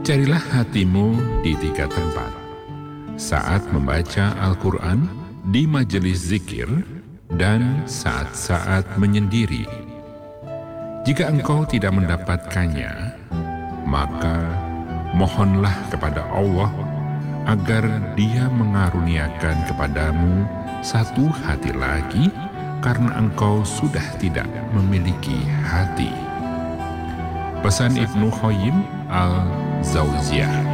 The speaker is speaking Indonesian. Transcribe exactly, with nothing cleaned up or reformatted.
Carilah hatimu di tiga tempat: saat membaca Al-Quran, di majelis zikir, dan saat-saat menyendiri. Jika engkau tidak mendapatkannya, maka mohonlah kepada Allah agar Dia mengaruniakan kepadamu satu hati lagi, karena engkau sudah tidak memiliki hati. Pesan Ibnu Qayyim al-Jauziyah.